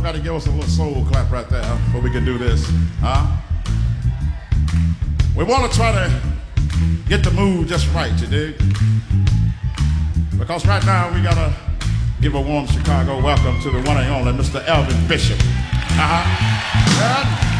try to give us a little soul clap right there before we can do this. We want to try to get the mood just right, you dig? Because right now we got to give a warm Chicago welcome to the one and only Mr. Elvin Bishop. Yeah.